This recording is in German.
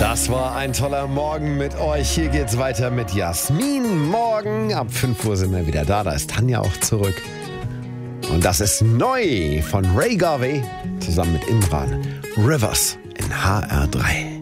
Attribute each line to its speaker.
Speaker 1: Das war ein toller Morgen mit euch. Hier geht's weiter mit Jasmin. Morgen ab 5 Uhr sind wir wieder da. Da ist Tanja auch zurück. Und das ist neu von Ray Garvey zusammen mit Imran. Rivers in HR3.